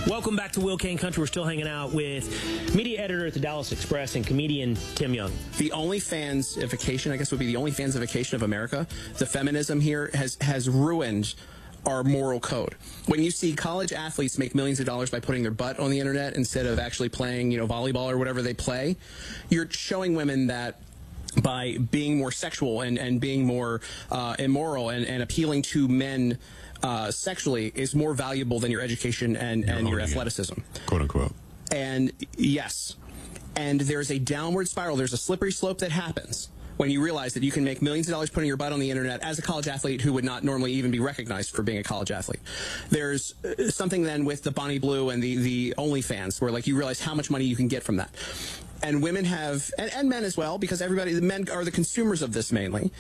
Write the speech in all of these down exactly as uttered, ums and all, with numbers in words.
Welcome back to Will Kane Country. We're still hanging out with media editor at the Dallas Express and comedian Tim Young. The OnlyFansification, I guess, would be the OnlyFansification of America. The feminism here has, has ruined our moral code. When you see college athletes make millions of dollars by putting their butt on the internet instead of actually playing, you know, volleyball or whatever they play, you're showing women that by being more sexual and, and being more uh, immoral and, and appealing to men uh, sexually is more valuable than your education and, and your athleticism. Quote unquote. And yes, and there's a downward spiral. There's a slippery slope that happens when you realize that you can make millions of dollars putting your butt on the internet as a college athlete who would not normally even be recognized for being a college athlete. There's uh, something then with the Bonnie Blue and the, the OnlyFans where like you realize how much money you can get from that. And women have, and, and men as well, because everybody, the men are the consumers of this mainly.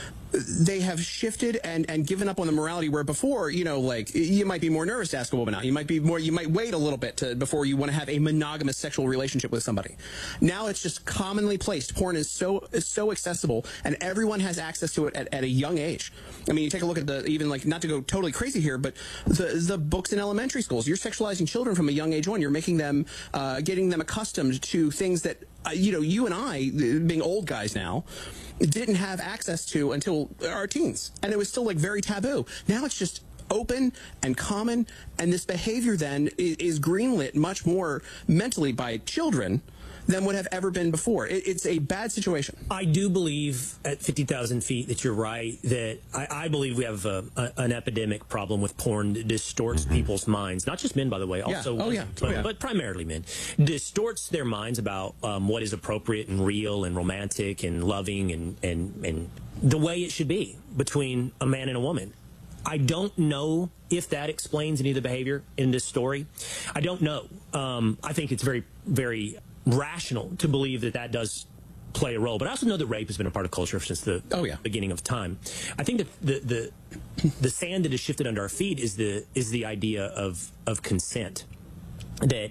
They have shifted and, and given up on the morality where before, you know, like, you might be more nervous to ask a woman out. You might be more, you might wait a little bit to, before you want to have a monogamous sexual relationship with somebody. Now it's just commonly placed. Porn is so, is so accessible and everyone has access to it at, at a young age. I mean, you take a look at the, even like, not to go totally crazy here, but the, the books in elementary schools, you're sexualizing children from a young age on. You're making them, uh, getting them accustomed to things that, uh, you know, you and I, being old guys now, didn't have access to until our teens. And it was still like very taboo. Now it's just open and common. And this behavior then is, is greenlit much more mentally by children than would have ever been before. It, it's a bad situation. I do believe at fifty thousand feet that you're right, that I, I believe we have a, a, an epidemic problem with porn that distorts mm-hmm. people's minds. Not just men, by the way. Also, yeah. Oh, yeah. But, oh, yeah. but primarily men. Distorts their minds about um, what is appropriate and real and romantic and loving and, and, and the way it should be between a man and a woman. I don't know if that explains any of the behavior in this story. I don't know. Um, I think it's very, very rational to believe that that does play a role. But I also know that rape has been a part of culture since the oh, yeah. beginning of time. I think that the, the, the sand that has shifted under our feet is the, is the idea of, of consent. That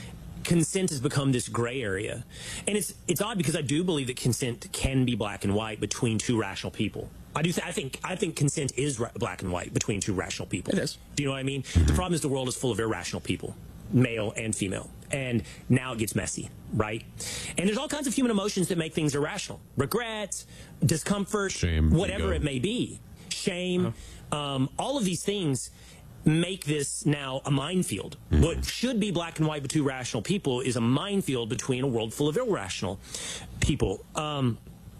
consent has become this gray area. And it's, it's odd because I do believe that consent can be black and white between two rational people. I do. Th I think. I think consent is ra black and white between two rational people. It is. Do you know what I mean? The problem is the world is full of irrational people, male and female, and now it gets messy, right? And there's all kinds of human emotions that make things irrational: regret, discomfort, shame, whatever ego. it may be, shame. Uh-huh. um, all of these things make this now a minefield. Mm-hmm. What should be black and white between rational people is a minefield between a world full of irrational people. Um,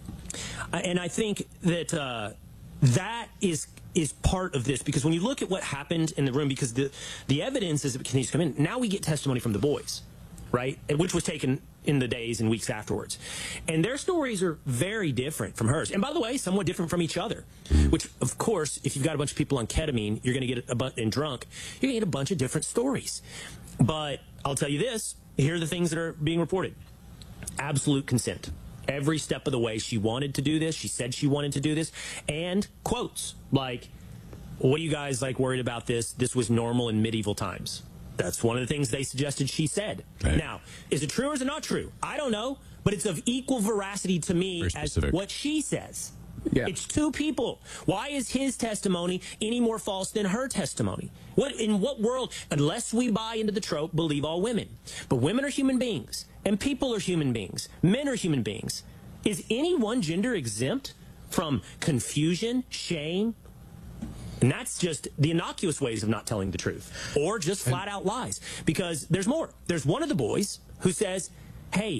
And I think that uh, that is is part of this, because when you look at what happened in the room, because the the evidence as it continues to come in, now we get testimony from the boys, right, and which was taken in the days and weeks afterwards, and their stories are very different from hers, and by the way, somewhat different from each other. Which, of course, if you've got a bunch of people on ketamine, you're going to get a bunch and drunk, you're going to get a bunch of different stories. But I'll tell you this: here are the things that are being reported. Absolute consent. Every step of the way, she wanted to do this. She said she wanted to do this. And quotes like, what are you guys like worried about this? This was normal in medieval times. That's one of the things they suggested she said. Right. Now, is it true or is it not true? I don't know, but it's of equal veracity to me as what she says. Yeah. It's two people. Why is his testimony any more false than her testimony? What in what world, unless we buy into the trope, believe all women? But women are human beings, and people are human beings. Men are human beings. Is any one gender exempt from confusion, shame? And that's just the innocuous ways of not telling the truth, or just flat out lies. Because there's more. There's one of the boys who says, hey,